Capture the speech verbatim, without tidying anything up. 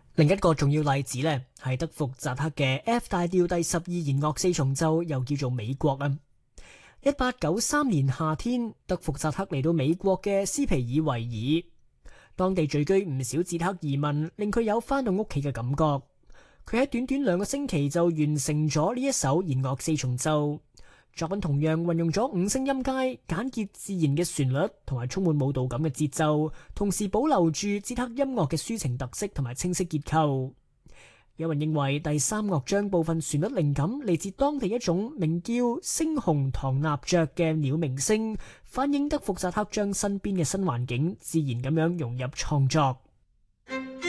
另一個重要例子呢，係德福扎克嘅 F 大調第十二弦樂四重奏，又叫做美國啊。一八九三年夏天，德福扎克嚟到美國嘅斯皮爾維爾，當地聚居唔少捷克移民，令佢有返到屋企嘅感覺。佢喺短短兩個星期就完成咗呢一首弦樂四重奏。作品同樣運用咗五聲音階、簡潔自然嘅旋律，同埋充滿舞蹈感嘅節奏，同時保留住捷克音樂嘅抒情特色同埋清晰結構。有人認為第三樂章部分旋律靈感嚟自當地一種名叫猩紅唐納雀嘅鳥鳴聲，反映德福扎克將身邊嘅新環境自然咁樣融入創作。